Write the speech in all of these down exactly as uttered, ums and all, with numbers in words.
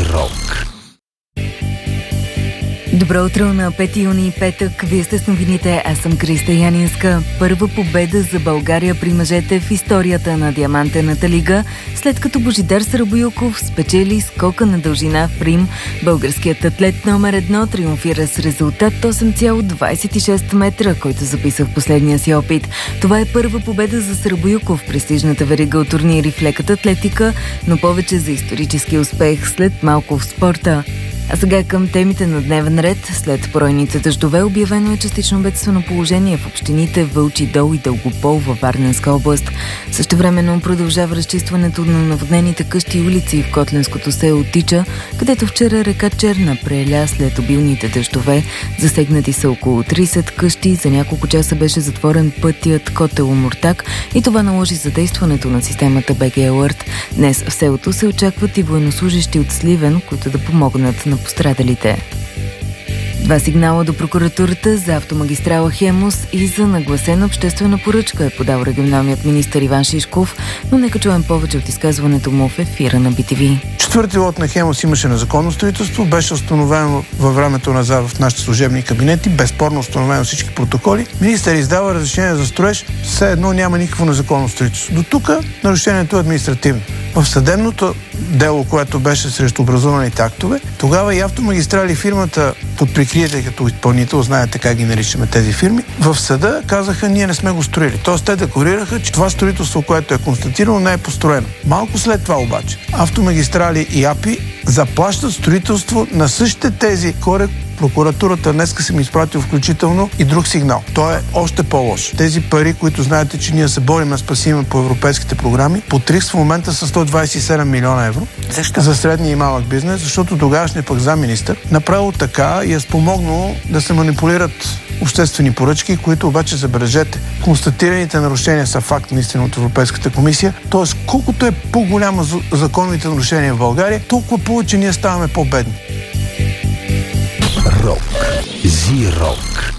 Зирок. Добро утро на пети юни, петък. Вие сте с новините, аз съм Криста Янинска. Първа победа за България при мъжете в историята на Диамантената лига, след като Божидар Сарабойуков спечели скока на дължина в Рим. Българският атлет номер едно триумфира с резултат осем цяло двадесет и шест метра, който записа в последния си опит. Това е първа победа за Сарабойуков в престижната верига от турнири в леката атлетика, но повече за исторически успех след малко в спорта. А сега към темите на дневен ред. След поройните дъждове обявено е частично бедствено положение в общините Вълчи дол и Дългопол във Варненска област. Същевременно продължава разчистването на наводнените къщи и улици в Котленското село Тича, където вчера река Черна преля след обилните дъждове. Засегнати са около тридесет къщи, за няколко часа беше затворен пътят Котело-Муртак и това наложи задействането на системата БГ Алърт. Днес в селото се очакват и военнослужещи от Сливен, които да помогнат на пострадалите. Два сигнала до прокуратурата за автомагистрала Хемус и за нагласена обществена поръчка е подал регионалният министър Иван Шишков, но нека чуем повече от изказването му в ефира на Би Ти Ви. Четвърти лот на Хемус имаше незаконно строителство, беше установено във времето назад в нашите служебни кабинети, безспорно установено всички протоколи. Министър издава разрешение за строеж, все едно няма никакво незаконно строителство. До тук нарушението е административно. В съдебното дело, което беше срещу образуваните актове, тогава и Автомагистрали, фирмата под прикритие като изпълнител, знаете как ги наричаме тези фирми, в съда казаха, ние не сме го строили. Тоест те декларираха, че това строителство, което е констатирано, не е построено. Малко след това обаче Автомагистрали и АПИ заплащат строителство на същите тези хора. Прокуратурата днеска се ми изпратил включително и друг сигнал. Той е още по-лош. Тези пари, които знаете, че ние се борим да спасим по европейските програми, под риск в момента са сто двадесет и седем милиона евро. Защо? За средния и малък бизнес, защото тогавашният пък замминистър направил така и е спомогнал да се манипулират обществени поръчки, които обаче, забележете, констатираните нарушения са факт наистина от Европейската комисия. Тоест, колкото е по-голяма законовите нарушения в България, толкова повече ние ставаме по-бедни. Рок. Зирок.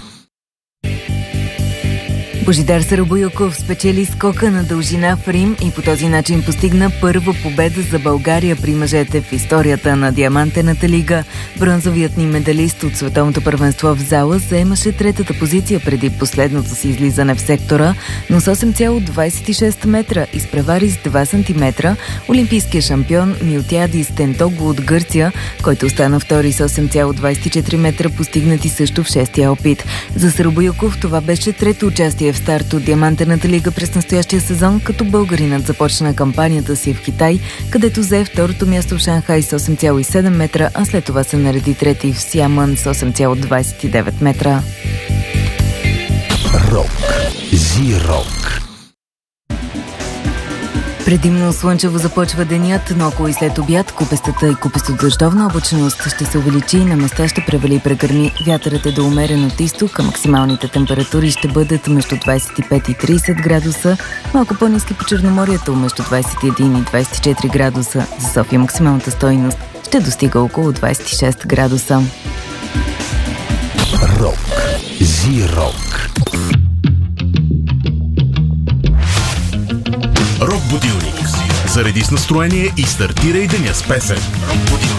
Божидар Сарабойуков спечели скока на дължина в Рим и по този начин постигна първа победа за България при мъжете в историята на Диамантената лига. Бронзовият ни медалист от световното първенство в зала заемаше третата позиция преди последното си излизане в сектора, но с осем цяло двадесет и шест метра изпревари с два сантиметра олимпийския шампион Милтиадис Тентоглу от Гърция, който остана втори с осем цяло двадесет и четири метра, постигнати също в шестия опит. За Сарабойуков това беше трето участие в старт от Диамантената лига през настоящия сезон, като българинът започна кампанията си в Китай, където взе второто място в Шанхай с осем цяло и седем метра, а след това се нареди трети в Сиамън с осем цяло двадесет и девет метра. Рок. Зирок. Предимно слънчево започва денят, но около и след обяд купестата и купесто-дъждовна облачност ще се увеличи и на места ще превали и прегърми. Вятърът е до умерен от изток, а максималните температури ще бъдат между двадесет и пет и тридесет градуса, малко по-ниски по Черноморието между двадесет и един и двадесет и четири градуса. За София максималната стойност ще достига около двадесет и шест градуса. Рок. Зирок. Рок будилник. Зареди с настроение и стартирай деня с песен.